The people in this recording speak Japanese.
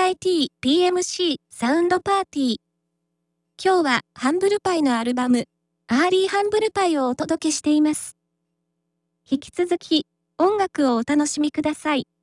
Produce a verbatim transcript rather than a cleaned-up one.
アイティー ピーエムシー サウンドパーティー。今日はハンブルパイのアルバム、アーリーハンブルパイをお届けしています。引き続き、音楽をお楽しみください。